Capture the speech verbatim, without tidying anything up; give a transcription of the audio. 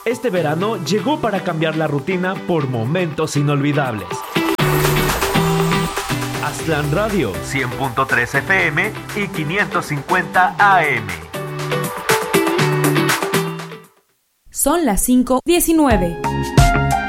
Este verano llegó para cambiar la rutina por momentos inolvidables. Aztlán Radio, cien punto tres F M y quinientos cincuenta A M. Son las cinco diecinueve.